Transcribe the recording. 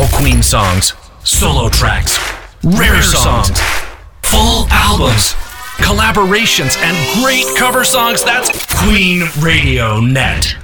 all Queen songs, solo tracks, rare songs, full albums, collaborations, and great cover songs. That's Queen Radio Net.